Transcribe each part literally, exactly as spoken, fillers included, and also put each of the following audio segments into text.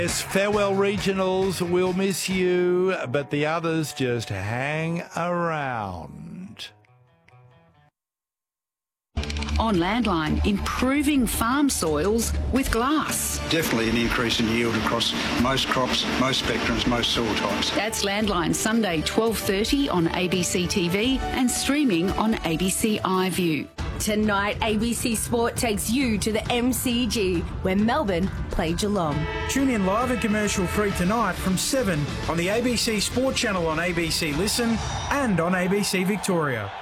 Yes, farewell regionals, we'll miss you, but the others just hang around. On Landline, improving farm soils with glass. Definitely an increase in yield across most crops, most spectrums, most soil types. That's Landline, Sunday twelve thirty on A B C T V and streaming on A B C iView. Tonight, A B C Sport takes you to the M C G, where Melbourne play Geelong. Tune in live and commercial free tonight from seven on the A B C Sport channel on A B C Listen and on A B C Victoria.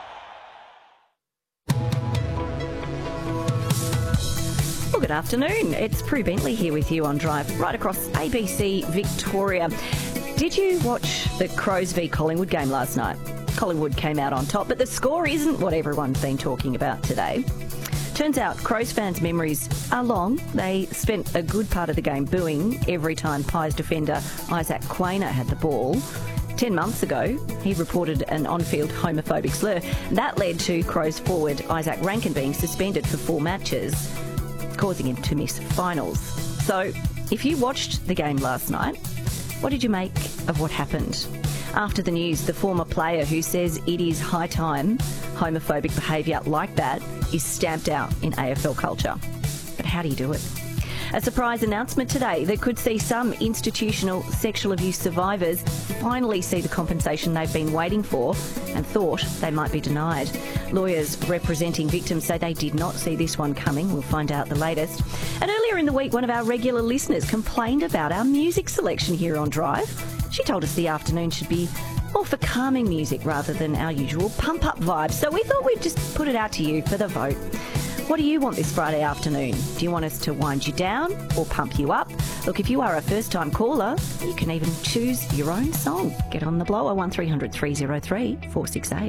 Well, good afternoon. It's Prue Bentley here with you on Drive, right across A B C Victoria. Did you watch the Crows v Collingwood game last night? Collingwood came out on top, but the score isn't what everyone's been talking about today. Turns out Crows fans' memories are long. They spent a good part of the game booing every time Pies defender Isaac Quaynor had the ball. Ten months ago, he reported an on-field homophobic slur. That led to Crows forward Isaac Rankin being suspended for four matches, causing him to miss finals. So, if you watched the game last night, what did you make of what happened? After the news, the former player who says it is high time homophobic behaviour like that is stamped out in A F L culture. But how do you do it? A surprise announcement today that could see some institutional sexual abuse survivors finally see the compensation they've been waiting for and thought they might be denied. Lawyers representing victims say they did not see this one coming. We'll find out the latest. And earlier in the week, one of our regular listeners complained about our music selection here on Drive. She told us the afternoon should be more for calming music rather than our usual pump-up vibe. So we thought we'd just put it out to you for the vote. What do you want this Friday afternoon? Do you want us to wind you down or pump you up? Look, if you are a first-time caller, you can even choose your own song. Get on the blower, one three hundred three oh three four six eight.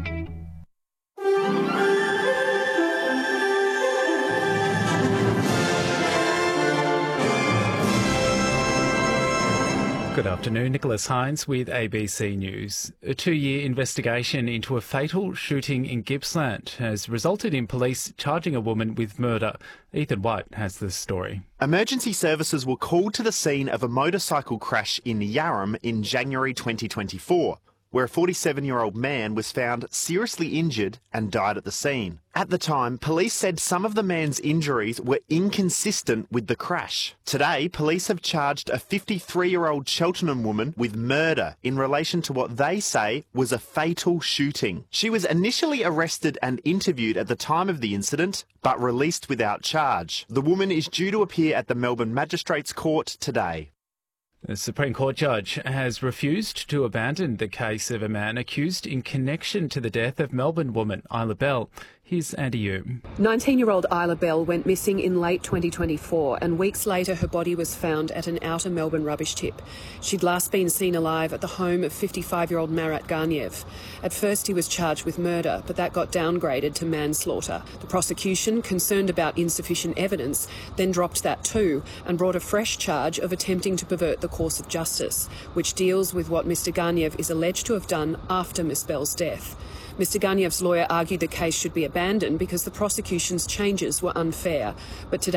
Good afternoon, Nicholas Hines with A B C News. A two-year investigation into a fatal shooting in Gippsland has resulted in police charging a woman with murder. Ethan White has the story. Emergency services were called to the scene of a motorcycle crash in Yarram in January twenty twenty-four, where a forty-seven-year-old man was found seriously injured and died at the scene. At the time, police said some of the man's injuries were inconsistent with the crash. Today, police have charged a fifty-three-year-old Cheltenham woman with murder in relation to what they say was a fatal shooting. She was initially arrested and interviewed at the time of the incident, but released without charge. The woman is due to appear at the Melbourne Magistrates Court today. The Supreme Court judge has refused to abandon the case of a man accused in connection to the death of Melbourne woman Isla Bell. Here's Andy Hume. nineteen-year-old Isla Bell went missing in late twenty twenty-four, and weeks later her body was found at an outer Melbourne rubbish tip. She'd last been seen alive at the home of fifty-five-year-old Marat Garniev. At first he was charged with murder, but that got downgraded to manslaughter. The prosecution, concerned about insufficient evidence, then dropped that too and brought a fresh charge of attempting to pervert the course of justice, which deals with what Mr Garniev is alleged to have done after Miss Bell's death. Mr Garniev's lawyer argued the case should be abandoned because the prosecution's changes were unfair, but today